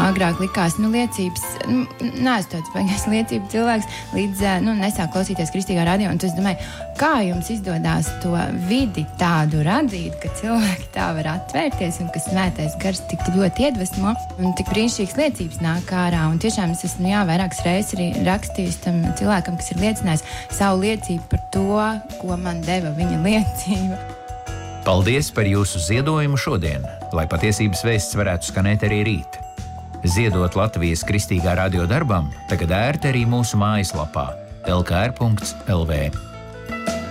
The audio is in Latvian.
agrāk likās, liecības, neesmu tāds baigais liecību cilvēks, līdz nesāk klausīties kristīgā radio, un es domāju, kā jums izdodās to vidi tādu radīt, ka cilvēki tā var atvērties, un ka svētais gars tik ļoti iedvesmo, un tik brīnišķīgas liecības nāk ārā, un tiešām es esmu, vairākas reizes arī rakstījis tam cilvēkam, kas ir liecinājis savu liecību par to, ko man deva viņa liecība. Paldies par jūsu ziedojumu šodien, lai patiesības vēsts varētu skanēt arī rīt. Ziedot Latvijas Kristīgā radio darbam tagad ērti arī mūsu mājaslapā lkr.lv.